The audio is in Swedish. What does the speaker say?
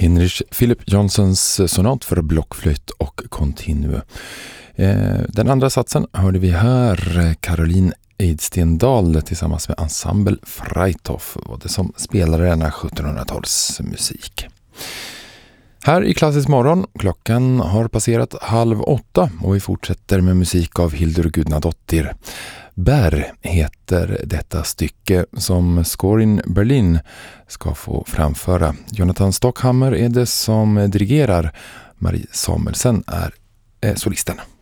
Heinrich Philip Johnsons sonat för blockflöjt och continue. Den andra satsen hörde vi här Caroline Eidstendal tillsammans med ensemble Freithof, var det som spelade denna 1700-talsmusik. Här i Klassisk morgon, klockan har passerat 7:30 och vi fortsätter med musik av Hildur Gudnadottir. Bär heter detta stycke som Scorin Berlin ska få framföra. Jonathan Stockhammer är det som dirigerar. Marie Samuelsen är solisten.